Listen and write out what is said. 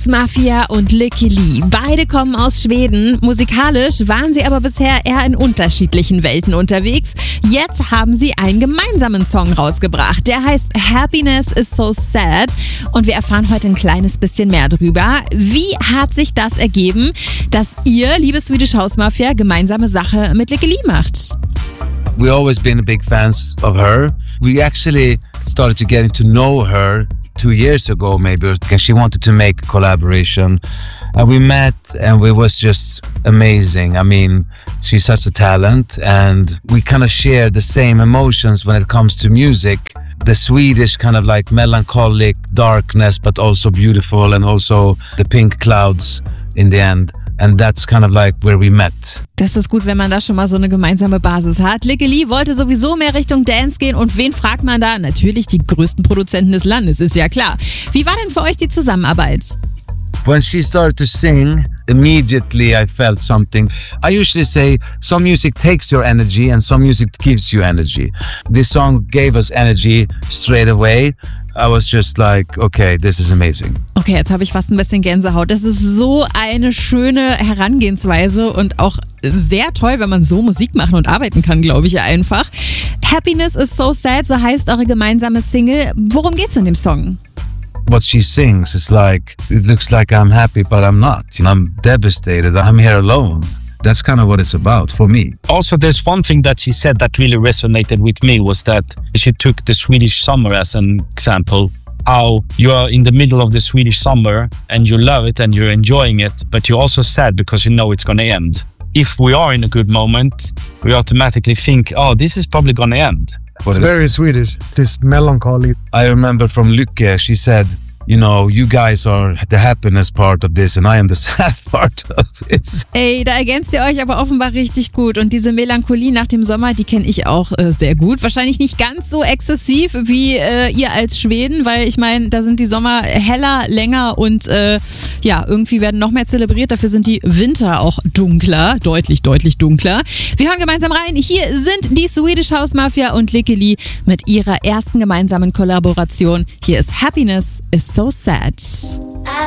Mafia und Lykke Li. Beide kommen aus Schweden. Musikalisch waren sie aber bisher eher in unterschiedlichen Welten unterwegs. Jetzt haben sie einen gemeinsamen Song rausgebracht. Der heißt Happiness is so sad. Und wir erfahren heute ein kleines bisschen mehr drüber. Wie hat sich das ergeben, dass ihr, liebe Swedish House Mafia, gemeinsame Sache mit Lykke Li macht? We've always been big fans of her. We actually started to getting to know her 2 years ago, maybe, because she wanted to make a collaboration. And we met and it was just amazing. I mean, she's such a talent and we kind of share the same emotions when it comes to music. The Swedish kind of like melancholic darkness, but also beautiful, and also the pink clouds in the end. And that's kind of like where we met. Das ist gut, wenn man da schon mal so eine gemeinsame Basis hat. Lykke Li wollte sowieso mehr Richtung Dance gehen. Und wen fragt man da? Natürlich die größten Produzenten des Landes, ist ja klar. Wie war denn für euch die Zusammenarbeit? When she started to sing, immediately I felt something. I usually say some music takes your energy and some music gives you energy. This song gave us energy straight away. I was just like, okay, this is amazing. Okay, jetzt habe ich fast ein bisschen Gänsehaut. Das ist so eine schöne Herangehensweise und auch sehr toll, wenn man so Musik machen und arbeiten kann, glaube ich einfach. Happiness is so sad, so heißt eure gemeinsame Single. Worum geht's in dem Song? What she sings is like, it looks like I'm happy, but I'm not. You know, I'm devastated. I'm here alone. That's kind of what it's about for me. Also, there's one thing that she said that really resonated with me was that she took the Swedish summer as an example. How you are in the middle of the Swedish summer and you love it and you're enjoying it, but you're also sad because you know it's going to end. If we are in a good moment, we automatically think, oh, this is probably going to end. It's very Swedish, this melancholy. I remember from Lykke, she said, you know, you guys are the happiness part of this and I am the sad part of this. Ey, da ergänzt ihr euch aber offenbar richtig gut. Und diese Melancholie nach dem Sommer, die kenne ich auch sehr gut. Wahrscheinlich nicht ganz so exzessiv wie ihr als Schweden, weil ich meine, da sind die Sommer heller, länger und ja, irgendwie werden noch mehr zelebriert. Dafür sind die Winter auch dunkler, deutlich, deutlich dunkler. Wir hören gemeinsam rein. Hier sind die Swedish House Mafia und Lykke Li mit ihrer ersten gemeinsamen Kollaboration. Hier ist Happiness is so sad.